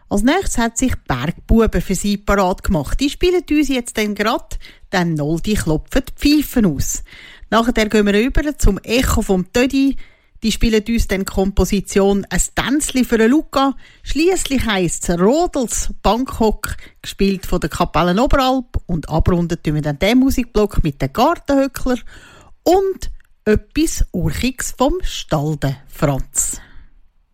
Als nächstes hat sich Bergbuben für sie parat gemacht. Die spielen uns jetzt dann gerade den Noldi klopfen die Pfeifen aus. Nachher gehen wir über zum Echo vom Tödi. Die spielen uns dann die Komposition «Ein Tänzli für einen Luca». Schliesslich heisst es «Rodels Bangkok», gespielt von der Kapelle Oberalp. Und abrundet wir dann den Musikblock mit den Gartenhöckler und etwas Urchiges vom Stalden Franz.